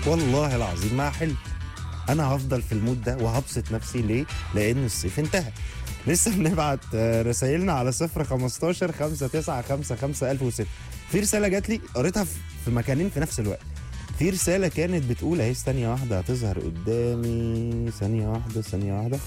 والله العظيم ما حلو. انا هفضل في المود ده وهبسط نفسي ليه؟ لان الصيف انتهى. لسه بنبعت رسايلنا على 015 5955 1006. في رساله جات لي قريتها في مكانين في نفس الوقت. في رساله كانت بتقول اهي، ثانيه واحده هتظهر قدامي، ثانيه واحده ثانيه واحده.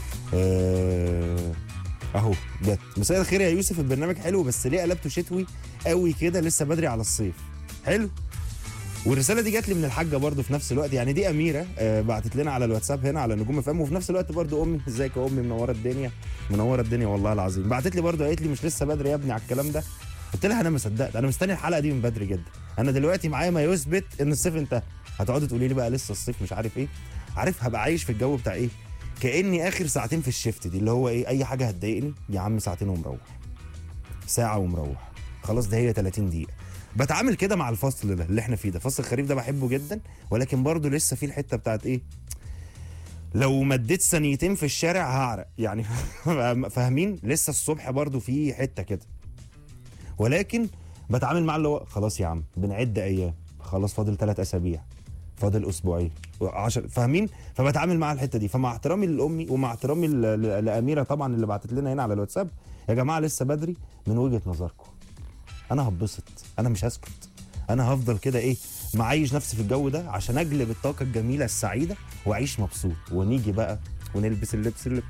اهو جت. مساء الخير يا يوسف، البرنامج حلو بس ليه قلبته شتوي قوي كده؟ لسه بدري على الصيف. حلو. والرساله دي جات لي من الحاجه برضو في نفس الوقت، يعني دي اميره بعتت لنا على الواتساب هنا على نجوم FM، وفي نفس الوقت برضو امي. ازيك يا امي؟ منوره الدنيا، منوره الدنيا والله العظيم. بعتت لي برضو قالت لي مش لسه بدري يا ابني على الكلام ده؟ قلت لها انا ما صدقت، انا مستني الحلقه دي من بدري جدا. انا دلوقتي معايا ما يثبت ان الصيف انتهى. هتقعدي تقولي لي بقى لسه الصيف مش عارف ايه. عارف هبقى عايش في الجو بتاع ايه؟ كاني اخر ساعتين في الشيفت دي، اللي هو ايه، اي حاجه هتضايقني يا عم ساعتين ومروح، ساعه ومروح، خلاص ده هي 30 دقيقه. بتعامل كده مع الفصل ده اللي احنا فيه ده. فصل الخريف ده بحبه جدا، ولكن برضه لسه في الحته بتاعت ايه، لو مديت ثانيتين في الشارع هعرق يعني. فاهمين؟ لسه الصبح برضه في حته كده. ولكن بتعامل مع اللي هو خلاص يا عم بنعد ايام، خلاص فاضل 3 اسابيع، فاضل اسبوعين 10، فاهمين؟ فبتعامل مع الحته دي. فمع احترامي لامي ومع احترامي لاميره طبعا اللي بعتت لنا هنا على الواتساب، يا جماعه لسه بدري من وجهه نظركم. انا هتبسط، انا مش هسكت، انا هفضل كده ايه، معيش نفسي في الجو ده عشان اجلب الطاقه الجميله السعيده واعيش مبسوط، ونيجي بقى ونلبس اللبس اللي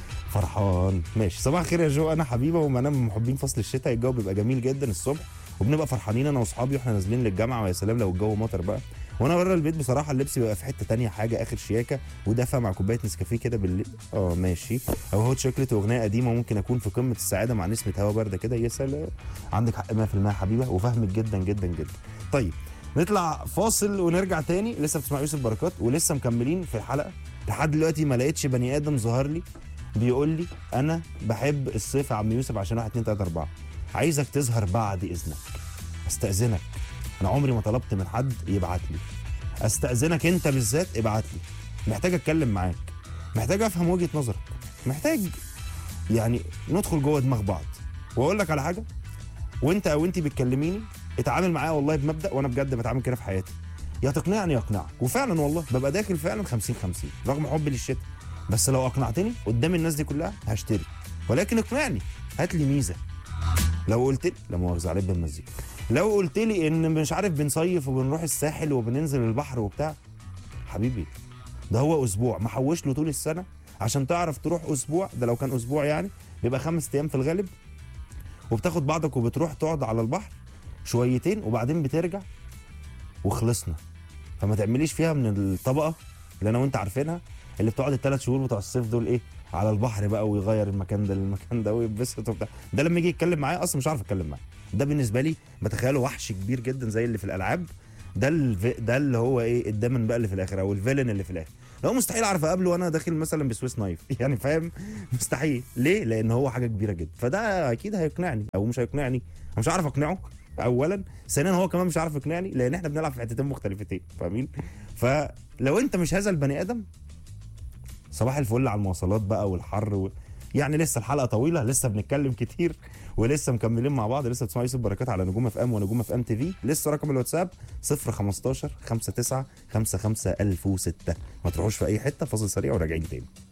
فرحان. ماشي. صباح الخير يا جو، انا حبيبه وانا من محبين فصل الشتاء. الجو بيبقى جميل جدا الصبح وبنبقى فرحانين انا واصحابي واحنا نازلين للجامعه، ويا سلام لو الجو مطر بقى. وانا بره البيت بصراحه اللبس بيبقى في حته تانية، حاجه اخر شياكه ودافع مع كوبايه نسكافيه كده بالليل. ماشي. او هوت شوكليت واغنيه قديمه، ممكن اكون في قمه السعاده مع نسمه هوا بارده كده. يا سلام. عندك حق 100% يا حبيبه، وفاهمك جدا جدا جدا. طيب نطلع فاصل ونرجع تاني. لسه بتسمع يوسف بركات ولسه مكملين في الحلقه. لحد دلوقتي ما لقيتش بني ادم ظهر لي بيقول لي انا بحب الصيف يا عم يوسف عشان 1 2 3 4. عايزك تظهر بعد اذنك، استاذنك. انا عمري ما طلبت من حد يبعت لي، استاذنك انت بالذات ابعت لي. محتاج اتكلم معاك، محتاج افهم وجهه نظرك، محتاج يعني ندخل جوه دماغ بعض. واقول لك على حاجه، وانت او انت بتكلميني اتعامل معايا والله بمبدا، وانا بجد بتعامل كده في حياتي. يا تقنعني يا اقنعك، وفعلا والله ببقى داخل فعلا 50 50 رغم حبي للشتاء. بس لو اقنعتني قدام الناس دي كلها هشتري، ولكن اقنعني، هات لي ميزه. لو قلت لي لا مؤاخذه عليك بالمزيكا، لو قلت لي ان مش عارف بنصيف وبنروح الساحل وبننزل البحر وبتاع، حبيبي ده هو اسبوع محوش له طول السنه عشان تعرف تروح اسبوع. ده لو كان اسبوع يعني بيبقى 5 ايام في الغالب، وبتاخد بعضك وبتروح تقعد على البحر شويتين وبعدين بترجع وخلصنا. فما تعمليش فيها من الطبقه اللي انا وانت عارفينها، اللي بتقعد ال3 شهور بتوع الصيف دول ايه، على البحر بقى ويغير المكان ده للمكان ده ويتبسط وبتاع. ده لما يجي يتكلم معايا اصلا مش عارف اتكلم معاه. ده بالنسبه لي بتخيله وحش كبير جدا زي اللي في الالعاب. ده اللي هو ايه، الدمن بقى اللي في الاخر او الفيلن اللي في الاخر. لو مستحيل اعرف اقابله وانا داخل مثلا بسويس نايف يعني فاهم؟ مستحيل. ليه؟ لان هو حاجه كبيره جدا. فده اكيد هيقنعني او مش هيقنعني، انا مش عارف اقنعه اولا. ثانيا هو كمان مش عارف يقنعني لان احنا بنلعب في حتتين مختلفتين، فاهمين؟ فلو انت مش هذا البني ادم، صباح الفل على المواصلات بقى والحر يعني لسه الحلقه طويله، لسه بنتكلم كتير ولسه مكملين مع بعض. لسه بتسمعوا يوسف بركات على نجوم FM ونجوم FM TV. لسه رقم الواتساب 015 59 55 1006. ما تروحوش في اي حته، فاصل سريع وراجعين تاني.